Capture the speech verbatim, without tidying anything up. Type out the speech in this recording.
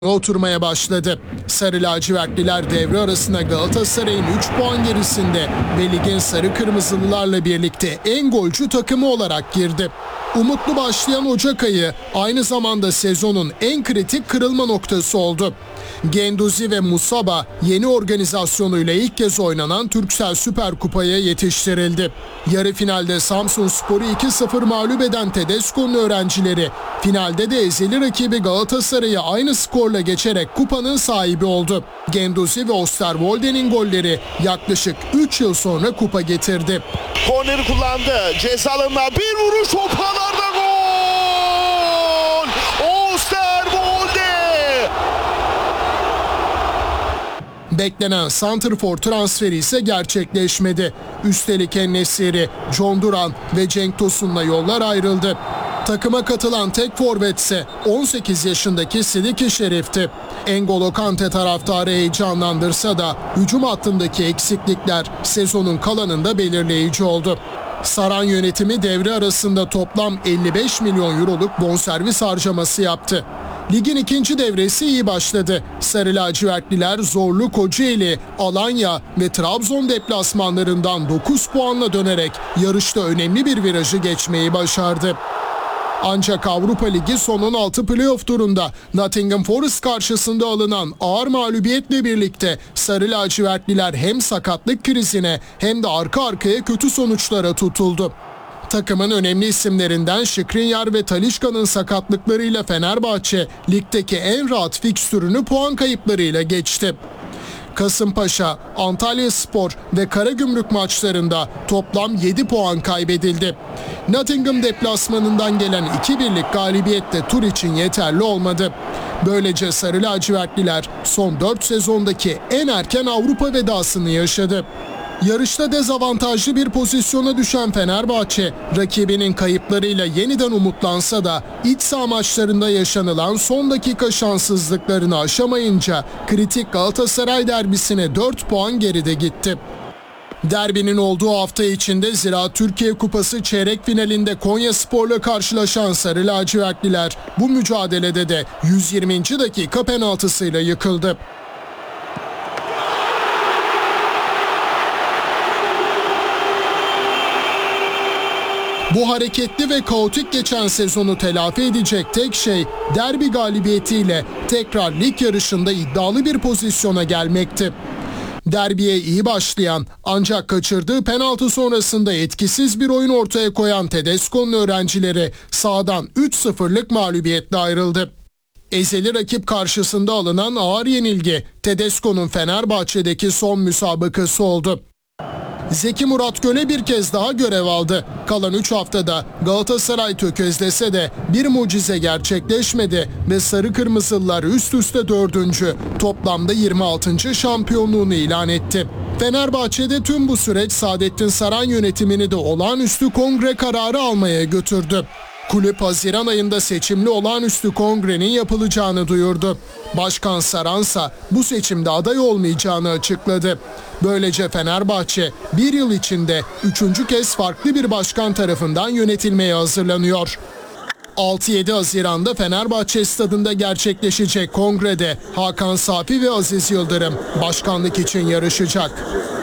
oturmaya başladı. Sarı lacivertliler devre arasına Galatasaray'ın üç puan gerisinde ve ligin sarı kırmızılılarla birlikte en golcü takımı olarak girdi. Umutlu başlayan Ocak ayı aynı zamanda sezonun en kritik kırılma noktası oldu. Guendouzi ve Musaba yeni organizasyonuyla ilk kez oynanan Turkcell Süper Kupa'ya yetiştirildi. Yarı finalde Samsunspor'u iki sıfır mağlup eden Tedesco'nun öğrencileri finalde de ezeli rakibi Galatasaray'ı aynı skorla geçerek kupanın sahibi oldu. Guendouzi ve Osterwolde'nin golleri yaklaşık üç yıl sonra kupa getirdi. Korneri kullandı. Ceza alanına bir vuruş, o kadar gol! Osterwolde! Beklenen santrfor transferi ise gerçekleşmedi. Üstelik En-Nesyri, John Duran ve Cenk Tosun'la yollar ayrıldı. Takıma katılan tek forvet ise on sekiz yaşındaki Sidiki Şerif'ti. N'Golo Kante taraftarı heyecanlandırsa da hücum hattındaki eksiklikler sezonun kalanında belirleyici oldu. Saran yönetimi devre arasında toplam elli beş milyon euroluk bonservis harcaması yaptı. Ligin ikinci devresi iyi başladı. Sarı lacivertliler zorlu Kocaeli, Alanya ve Trabzon deplasmanlarından dokuz puanla dönerek yarışta önemli bir virajı geçmeyi başardı. Ancak Avrupa Ligi son on altı playoff turunda Nottingham Forest karşısında alınan ağır mağlubiyetle birlikte Sarı lacivertliler hem sakatlık krizine hem de arka arkaya kötü sonuçlara tutuldu. Takımın önemli isimlerinden Skriniar ve Talisca'nın sakatlıklarıyla Fenerbahçe ligdeki en rahat fikstürünü puan kayıplarıyla geçti. Kasımpaşa, Antalyaspor ve Karagümrük maçlarında toplam yedi puan kaybedildi. Nottingham deplasmanından gelen iki birlik galibiyet de tur için yeterli olmadı. Böylece Sarı lacivertliler son dört sezondaki en erken Avrupa vedasını yaşadı. Yarışta dezavantajlı bir pozisyona düşen Fenerbahçe, rakibinin kayıplarıyla yeniden umutlansa da iç saha maçlarında yaşanılan son dakika şanssızlıklarını aşamayınca kritik Galatasaray derbisine dört puan geride gitti. Derbinin olduğu hafta içinde Ziraat Türkiye Kupası çeyrek finalinde Konyaspor'la karşılaşan Sarı lacivertliler bu mücadelede de yüz yirminci dakika penaltısıyla yıkıldı. Bu hareketli ve kaotik geçen sezonu telafi edecek tek şey derbi galibiyetiyle tekrar lig yarışında iddialı bir pozisyona gelmekti. Derbiye iyi başlayan ancak kaçırdığı penaltı sonrasında etkisiz bir oyun ortaya koyan Tedesco'nun öğrencileri sahadan üç sıfırlık mağlubiyetle ayrıldı. Ezeli rakip karşısında alınan ağır yenilgi Tedesco'nun Fenerbahçe'deki son müsabakası oldu. Zeki Muratgöl'e bir kez daha görev aldı. Kalan üç haftada Galatasaray tökezlese de bir mucize gerçekleşmedi ve Sarı Kırmızılılar üst üste dördüncü, toplamda yirmi altıncı şampiyonluğunu ilan etti. Fenerbahçe'de tüm bu süreç Saadettin Saran yönetimini de olağanüstü kongre kararı almaya götürdü. Kulüp Haziran ayında seçimli olağanüstü kongrenin yapılacağını duyurdu. Başkan Saransa bu seçimde aday olmayacağını açıkladı. Böylece Fenerbahçe bir yıl içinde üçüncü kez farklı bir başkan tarafından yönetilmeye hazırlanıyor. altı yedi Haziran'da Fenerbahçe stadında gerçekleşecek kongrede Hakan Safi ve Aziz Yıldırım başkanlık için yarışacak.